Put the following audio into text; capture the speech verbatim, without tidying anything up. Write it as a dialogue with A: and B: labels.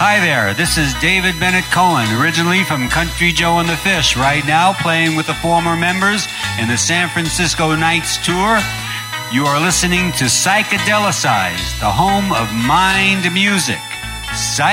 A: Hi there, this is David Bennett Cohen, originally from Country Joe and the Fish, right now playing with the former members in the San Francisco Nights Tour. You are listening to Psychedelicized, the home of mind music. Psych-